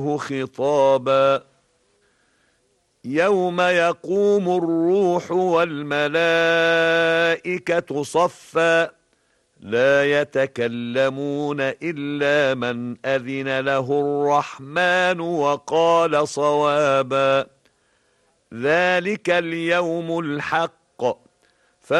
خطابا يوم يقوم الروح والملائكة صفا لا يتكلمون إلا من أذن له الرحمن وقال صوابا ذلك اليوم الحق